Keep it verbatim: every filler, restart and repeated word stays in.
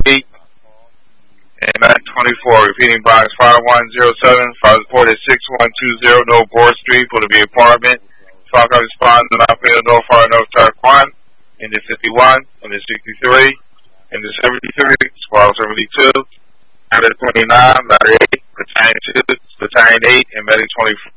and nine twenty-four. Repeating box five one zero seven, file report is six one two zero North Board Street, Porter Apartment. Falcon responds to not paying North Fire North Tarquan, in the fifty-one, in the sixty-three, in the seventy-three, squad seventy-two, ladder twenty-nine, ladder eight, battalion two, battalion eight, and medic twenty-four.